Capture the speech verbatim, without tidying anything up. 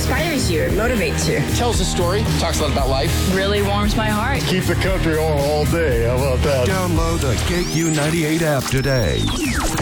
inspires you, motivates you. Tells a story, talks a lot about life. Really warms my heart. Keep the country on all day. How about that? Download the K Q ninety-eight app today.